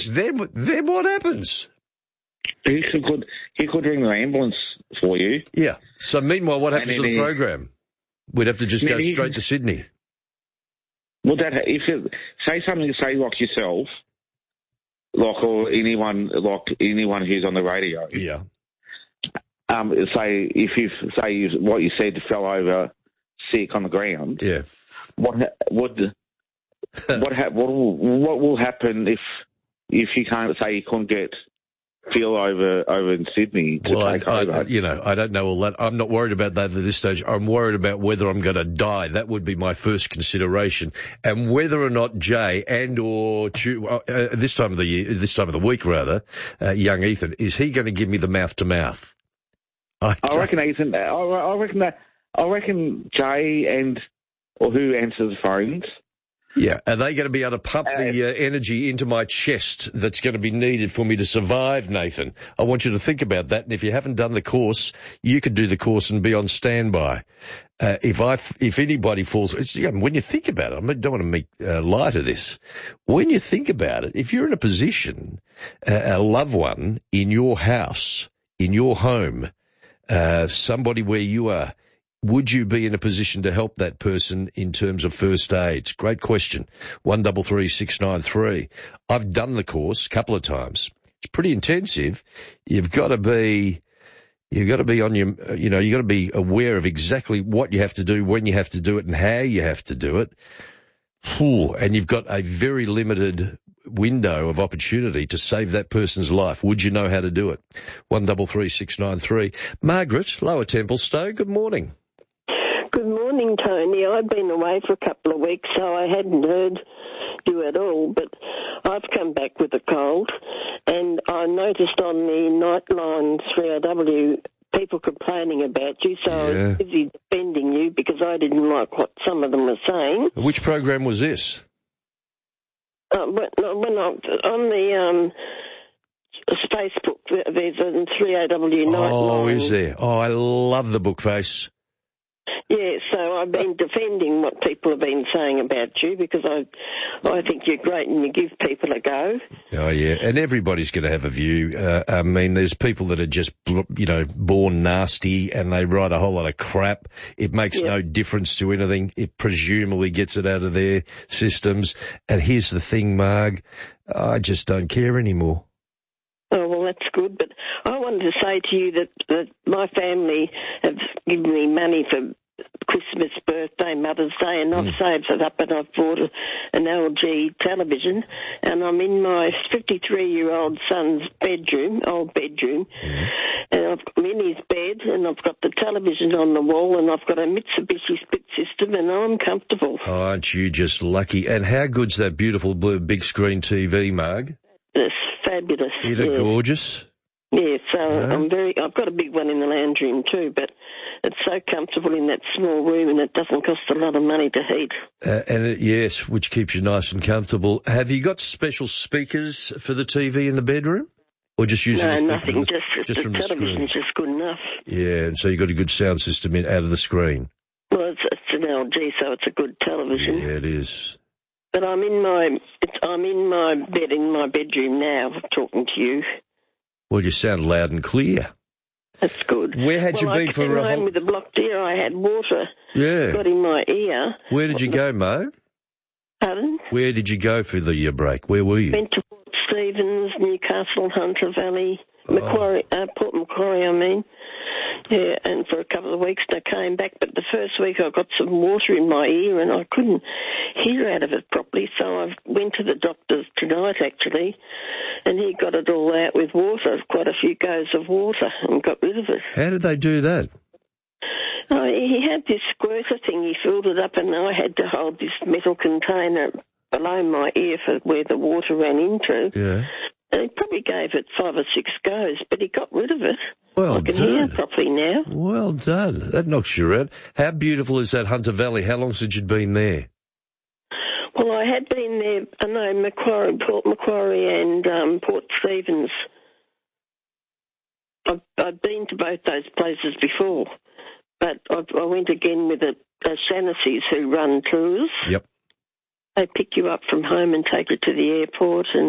Then what happens? He could ring the ambulance for you. Yeah. So meanwhile, what happens to the program? We'd have to just go straight to Sydney. Well, say something, say like yourself, or anyone who's on the radio. Yeah. Say what you said fell over sick on the ground. Yeah. What will happen if you couldn't get Phil over in Sydney to take over? I don't know all that. I'm not worried about that at this stage. I'm worried about whether I'm going to die. That would be my first consideration, and whether or not Jay or this time of the week, young Ethan, is he going to give me the mouth to mouth? I reckon Ethan. I reckon Jay or who answers the phones. Yeah, are they going to be able to pump the energy into my chest that's going to be needed for me to survive, Nathan? I want you to think about that, and if you haven't done the course, you could do the course and be on standby. If anybody falls, when you think about it, I don't want to make light of this. When you think about it, if you're in a position, a loved one in your house, in your home, somebody where you are, would you be in a position to help that person in terms of first aid? Great question. 133693. I've done the course a couple of times. It's pretty intensive. You've got to be on your, you've got to be aware of exactly what you have to do, when you have to do it, and how you have to do it. And you've got a very limited window of opportunity to save that person's life. Would you know how to do it? 133693. Margaret, Lower Templestowe, good morning. Good morning, Tony. I've been away for a couple of weeks, so I hadn't heard you at all, but I've come back with a cold, and I noticed on the Nightline 3AW people complaining about you, so I was busy defending you because I didn't like what some of them were saying. Which program was this? On the Facebook, there's a 3AW Nightline. Oh, is there? Oh, I love the bookface. Yeah, so I've been defending what people have been saying about you because I think you're great and you give people a go. Oh, yeah, and everybody's going to have a view. I mean, there's people that are just, born nasty and they write a whole lot of crap. It makes no difference to anything. It presumably gets it out of their systems. And here's the thing, Marg, I just don't care anymore. Oh, well, that's good. But I wanted to say to you that my family have given me money for Christmas, birthday, Mother's Day, and I've saved it up and I've bought an LG television, and I'm in my 53-year-old son's old bedroom, and I'm in his bed, and I've got the television on the wall, and I've got a Mitsubishi split system, and I'm comfortable. Oh, aren't you just lucky? And how good's that beautiful blue big screen TV, Marg? It's fabulous. Isn't it gorgeous? Yeah, so I've got a big one in the lounge room too, but it's so comfortable in that small room and it doesn't cost a lot of money to heat. Yes, which keeps you nice and comfortable. Have you got special speakers for the TV in the bedroom? Or just using No, nothing, just the television's just good enough. Yeah, and so you've got a good sound system out of the screen. Well, it's an LG, so it's a good television. Yeah, it is. But I'm in my bed in my bedroom now talking to you. Well, you sound loud and clear. That's good. Where had you been for a home with a blocked ear? I had water got in my ear. Where did you go, Mo? Pardon? Where did you go for the break? Where were you? Went to Port Stephens, Newcastle, Hunter Valley, Port Macquarie, I mean. Yeah, and for a couple of weeks I came back, but the first week I got some water in my ear and I couldn't hear out of it properly, so I went to the doctor tonight actually, and he got it all out with water, quite a few goes of water, and got rid of it. How did they do that? Oh, he had this squirter thing, he filled it up, and I had to hold this metal container below my ear for where the water ran into. Yeah. And he probably gave it 5 or 6 goes, but he got rid of it. Well I can hear properly now. Well done. That knocks you around. How beautiful is that Hunter Valley? How long since you'd been there? Well, I had been there, Port Macquarie and Port Stephens. I've been to both those places before, but I went again with a Shanacy's who run tours. Yep. They pick you up from home and take you to the airport and